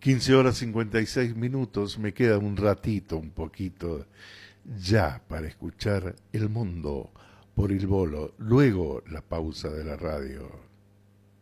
15 horas 56 minutos, me queda un ratito, un poquito, ya para escuchar El Mundo por Il Bolo, luego la pausa de la radio.